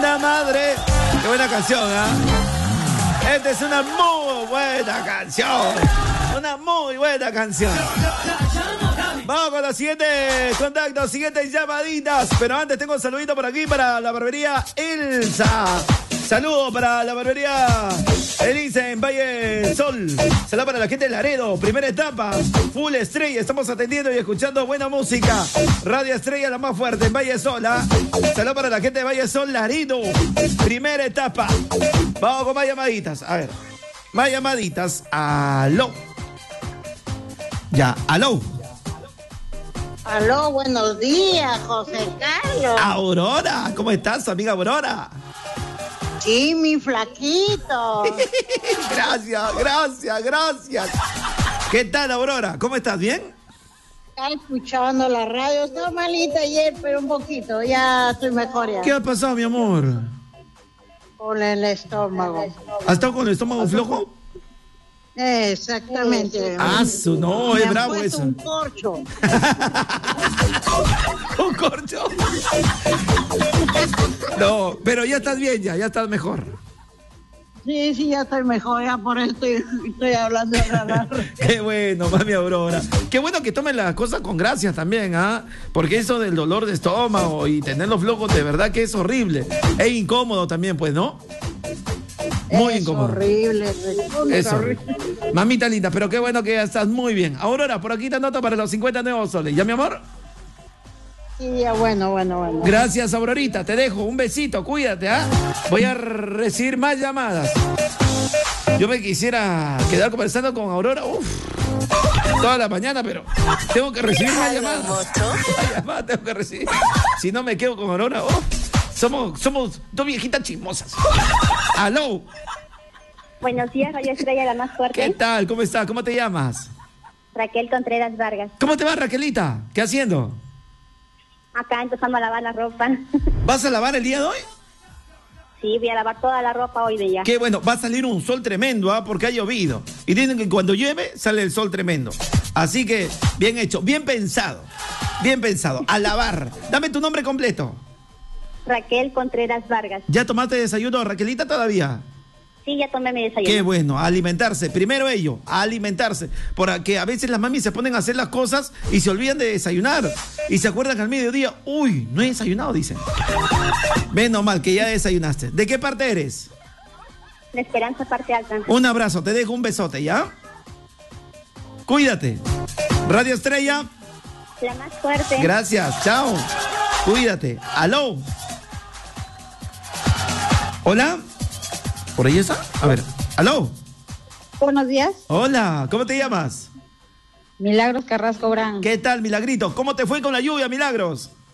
una madre. Qué buena canción, ¿ah? Esta es una muy buena canción. Una muy buena canción. Vamos con los siguientes contactos, siguientes llamaditas. Pero antes tengo un saludito por aquí para la barbería Elsa. Saludos para la barbería Elisa en Valle Sol. Saludos para la gente de Laredo. Primera etapa, Full Estrella. Estamos atendiendo y escuchando buena música. Radio Estrella, la más fuerte en Valle Sol. Saludos para la gente de Valle Sol, Laredo. Primera etapa. Vamos con más llamaditas. A ver, más llamaditas. Aló. Ya, aló. Aló, buenos días, José Carlos. Aurora, ¿cómo estás, amiga Aurora? Sí, mi flaquito. Gracias. ¿Qué tal, Aurora? ¿Cómo estás? ¿Bien? Estaba escuchando la radio. Estaba malita ayer, pero un poquito. Ya estoy mejor ya. ¿Qué ha pasado, mi amor? Con el estómago. ¿Has estado con el estómago flojo? Exactamente. No, es bravo eso. Un corcho. ¿Un corcho? No, pero ya estás bien, ya estás mejor. Sí, ya estoy mejor, ya por eso estoy hablando de radar. Qué bueno, mami Aurora. Qué bueno que tomen las cosas con gracias también, ¿ah? Porque eso del dolor de estómago y tener los flojos, de verdad que es horrible. Es incómodo también, pues, ¿no? Muy incómodo. Horrible. Es horrible. Mamita linda, pero qué bueno que ya estás muy bien. Aurora, por aquí te anoto para los 50 nuevos soles. ¿Ya, mi amor? Sí, ya, bueno. Gracias, Aurorita. Te dejo un besito, cuídate, ¿ah? Voy a recibir más llamadas. Yo me quisiera quedar conversando con Aurora, toda la mañana, pero tengo que recibir más llamadas. Más llamadas tengo que recibir. Si no me quedo con Aurora, somos dos viejitas chismosas. ¡Aló! Buenos días, Radio Estrella, la más fuerte. ¿Qué tal? ¿Cómo estás? ¿Cómo te llamas? Raquel Contreras Vargas. ¿Cómo te va, Raquelita? ¿Qué haciendo? Acá empezando a lavar la ropa. ¿Vas a lavar el día de hoy? Sí, voy a lavar toda la ropa hoy de ya. Qué bueno, va a salir un sol tremendo, porque ha llovido. Y dicen que cuando llueve sale el sol tremendo. Así que, bien hecho, bien pensado. A lavar. Dame tu nombre completo. Raquel Contreras Vargas. ¿Ya tomaste desayuno, Raquelita, todavía? Sí, ya tomé mi desayuno. Qué bueno, a alimentarse. Primero ello, a alimentarse. Porque a veces las mamis se ponen a hacer las cosas y se olvidan de desayunar. Y se acuerdan al mediodía, no he desayunado, dicen. Menos mal que ya desayunaste. ¿De qué parte eres? La Esperanza, parte alta. Un abrazo, te dejo un besote, ¿ya? Cuídate. Radio Estrella. La más fuerte. Gracias, chao. Cuídate. Aló. Hola. ¿Por ahí está? A ver. ¿Aló? Buenos días. Hola, ¿cómo te llamas? Milagros Carrasco Brán. ¿Qué tal, Milagrito? ¿Cómo te fue con la lluvia, Milagros?